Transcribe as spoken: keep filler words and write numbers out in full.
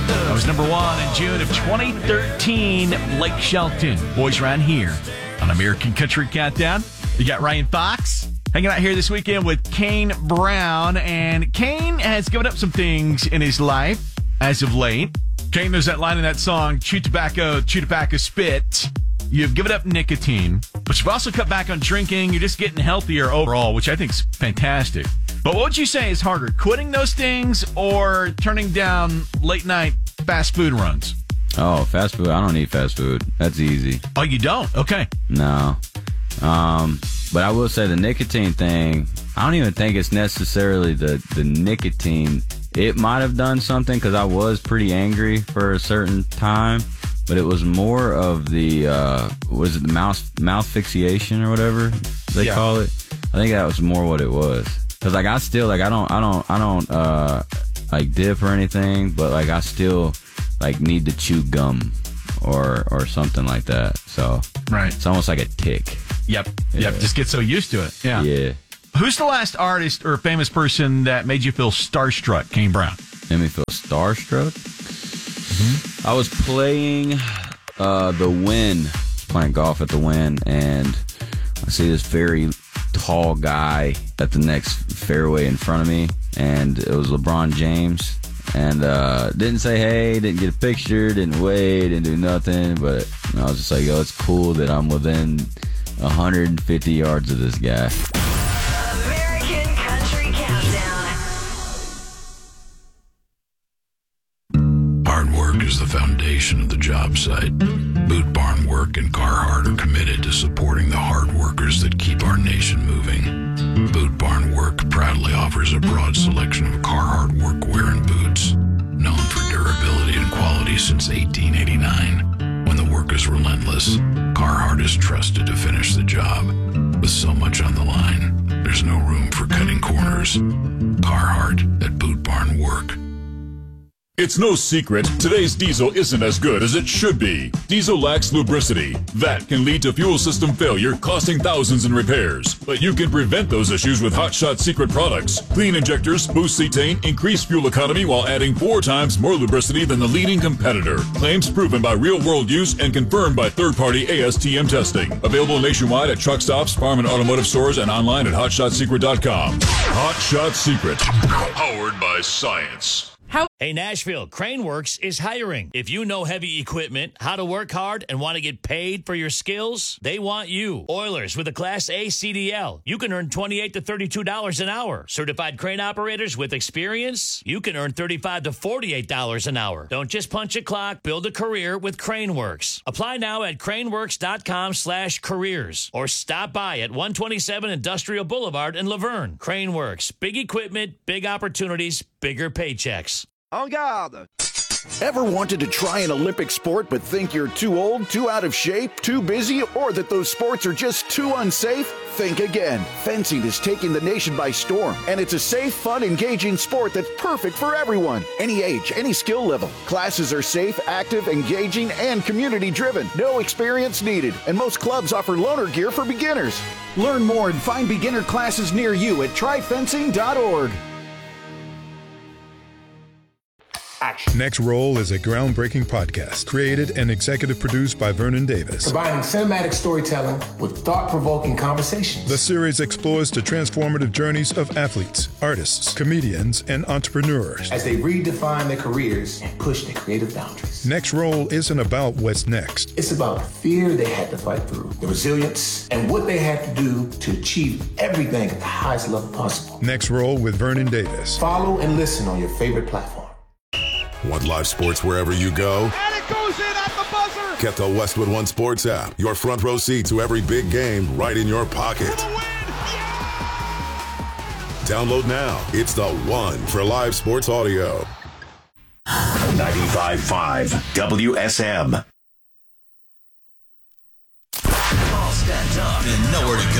That was number one in June of twenty thirteen. Blake Shelton, Boys Around Here on American Country Countdown. You got Ryan Fox hanging out here this weekend with Kane Brown. And Kane has given up some things in his life as of late. Kane, there's that line in that song, chew tobacco, chew tobacco, spit. You've given up nicotine, but you've also cut back on drinking. You're just getting healthier overall, which I think is fantastic. But what would you say is harder, quitting those things or turning down late night fast food runs? Oh, fast food. I don't eat fast food. That's easy. Oh, you don't? Okay. No. Um, but I will say the nicotine thing, I don't even think it's necessarily the, the nicotine. It might have done something because I was pretty angry for a certain time, but it was more of the, uh, was it the mouth, mouth fixation or whatever they yeah. call it? I think that was more what it was. Cause like I still, like I don't, I don't, I don't, uh, like dip or anything, but like I still like need to chew gum or, or something like that. So right. It's almost like a tick. Yep. Yeah. Yep. Just get so used to it. Yeah. Yeah. Who's the last artist or famous person that made you feel starstruck, Kane Brown? Made me feel starstruck? Mm-hmm. I was playing uh, the Wynn, playing golf at the Wynn, and I see this very tall guy at the next fairway in front of me, and it was LeBron James. And uh, didn't say hey, didn't get a picture, didn't wait, didn't do nothing, but I was just like, yo, it's cool that I'm within one hundred fifty yards of this guy. American Country Countdown. Hard work is the foundation of the job site. Boot Barn Work and Carhartt are committed to supporting the hard workers that keep our nation moving. Boot Barn Work proudly offers a broad selection of Carhartt workwear and boots, known for durability and quality since eighteen eighty-nine. When the work is relentless, Carhartt is trusted to finish the job. With so much on the line, there's no room for cutting corners. Carhartt at Boot Barn Work. It's no secret, today's diesel isn't as good as it should be. Diesel lacks lubricity. That can lead to fuel system failure, costing thousands in repairs. But you can prevent those issues with Hot Shot Secret products. Clean injectors, boost cetane, increase fuel economy while adding four times more lubricity than the leading competitor. Claims proven by real-world use and confirmed by third-party A S T M testing. Available nationwide at truck stops, farm and automotive stores, and online at hot shot secret dot com. Hot Shot Secret. Powered by science. How- hey, Nashville, Craneworks is hiring. If you know heavy equipment, how to work hard, and want to get paid for your skills, they want you. Oilers with a Class A C D L. You can earn twenty-eight to thirty-two dollars an hour. Certified crane operators with experience, you can earn thirty-five to forty-eight dollars an hour. Don't just punch a clock, build a career with Craneworks. Apply now at craneworks.com slash careers or stop by at one twenty-seven Industrial Boulevard in Laverne. Craneworks, big equipment, big opportunities, bigger paychecks. En garde! Ever wanted to try an Olympic sport but think you're too old, too out of shape, too busy, or that those sports are just too unsafe? Think again. Fencing is taking the nation by storm, and it's a safe, fun, engaging sport that's perfect for everyone. Any age, any skill level. Classes are safe, active, engaging, and community-driven. No experience needed, and most clubs offer loaner gear for beginners. Learn more and find beginner classes near you at try fencing dot org. Action. Next Roll is a groundbreaking podcast created and executive produced by Vernon Davis. Combining cinematic storytelling with thought-provoking conversations. The series explores the transformative journeys of athletes, artists, comedians, and entrepreneurs as they redefine their careers and push their creative boundaries. Next Roll isn't about what's next. It's about the fear they had to fight through, the resilience, and what they had to do to achieve everything at the highest level possible. Next Roll with Vernon Davis. Follow and listen on your favorite platform. Want live sports wherever you go? And it goes in at the buzzer! Get the Westwood One Sports app. Your front row seat to every big game right in your pocket. Download now. It's the one for live sports audio. ninety-five point five W S M. All stacked up and nowhere to go.